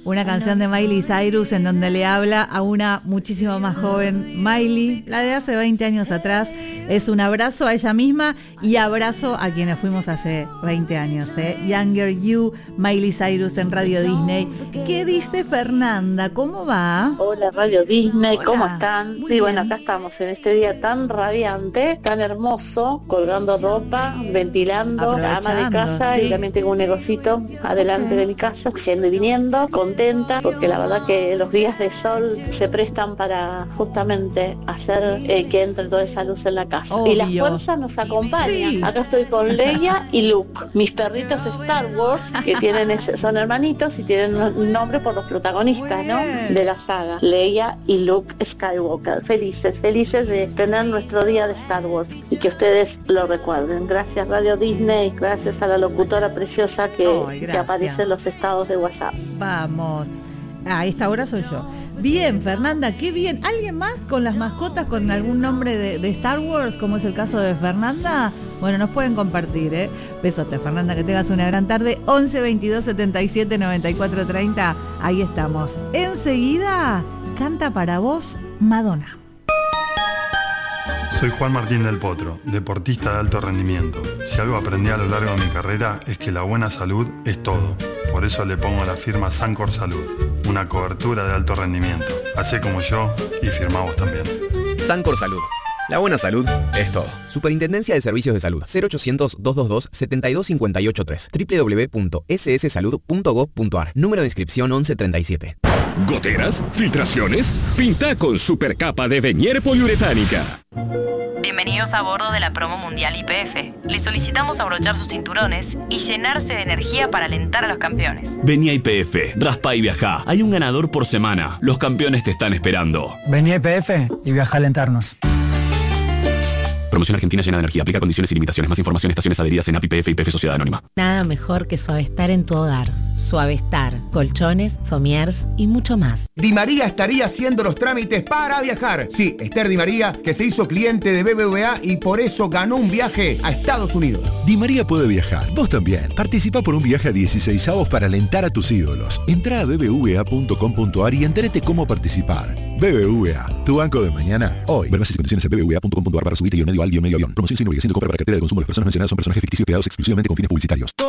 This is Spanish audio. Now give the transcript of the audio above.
una canción de Miley Cyrus en donde le habla a una muchísimo más joven Miley, la de hace 20 años atrás. Es un abrazo a ella misma y abrazo a quienes fuimos hace 20 años. Younger You, Miley Cyrus en Radio Disney. ¿Qué dice Fernanda? ¿Cómo va? Hola Radio Disney, Hola. ¿cómo están? Muy Y bueno, bien. acá estamos en este día tan radiante, tan hermoso, colgando ropa, ventilando, la ama de casa, sí. y también tengo un negocito adelante de mi casa, yendo y viniendo, contenta, porque la verdad que los días de sol se prestan para justamente hacer que entre toda esa luz en la casa. Obvio. Y la fuerza nos acompaña. Sí. Acá estoy con Leia y Luke, mis perritos Star Wars, que tienen son hermanitos y tienen un nombre por los protagonistas, ¿no? De la saga, Leia y Luke Skywalker. Felices de tener nuestro día de Star Wars y que ustedes lo recuerden. Gracias Radio Disney, gracias a la locutora preciosa Ay, que gracias. aparece en los estados de WhatsApp. Vamos. A esta hora soy yo. Bien, Fernanda, qué bien. ¿Alguien más con las mascotas con algún nombre de Star Wars, como es el caso de Fernanda? Bueno, nos pueden compartir, ¿eh? Besote, Fernanda, que tengas una gran tarde. 11 22 77 94 30. Ahí estamos. Enseguida, canta para vos Madonna. Soy Juan Martín del Potro, deportista de alto rendimiento. Si algo aprendí a lo largo de mi carrera es que la buena salud es todo. Por eso le pongo a la firma Sancor Salud, una cobertura de alto rendimiento. Hacé como yo y firmá vos también. Sancor Salud. La buena salud es todo. Superintendencia de Servicios de Salud. 0800-222-72583. www.sssalud.gov.ar. Número de inscripción 1137. ¿Goteras? ¿Filtraciones? Pinta con supercapa de Venier poliuretánica. Bienvenidos a bordo de la promo mundial YPF. Les solicitamos abrochar sus cinturones y llenarse de energía para alentar a los campeones. Vení a YPF, raspa y viajá. Hay un ganador por semana. Los campeones te están esperando. Vení a YPF y viaja a alentarnos. Promoción Argentina llena de energía. Aplica condiciones y limitaciones. Más información, estaciones adheridas en API, YPF y YPF Sociedad Anónima. Nada mejor que Suavestar en tu hogar. Suavestar, colchones, somiers y mucho más. Di María estaría haciendo los trámites para viajar. Sí, Esther Di María, que se hizo cliente de BBVA y por eso ganó un viaje a Estados Unidos. Di María puede viajar, vos también. Participa por un viaje a 16avos para alentar a tus ídolos. Entrá a bbva.com.ar y entérate cómo participar. BBVA, tu banco de mañana, hoy. Ver bases y condiciones en bbva.com.ar/subite-medio-al-medio-avión. Promoción sin obligación de compra para cartera de consumo. Las personas mencionadas son personajes ficticios creados exclusivamente con fines publicitarios.